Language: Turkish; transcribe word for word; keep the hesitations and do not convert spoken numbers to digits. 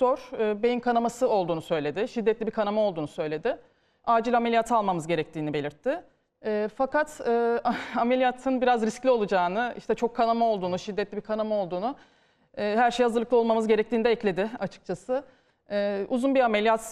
doktor e, beyin kanaması olduğunu söyledi. Şiddetli bir kanama olduğunu söyledi. Acil ameliyat almamız gerektiğini belirtti. E, fakat e, ameliyatın biraz riskli olacağını, işte çok kanama olduğunu, şiddetli bir kanama olduğunu, e, her şeye hazırlıklı olmamız gerektiğini de ekledi açıkçası. E, uzun bir ameliyat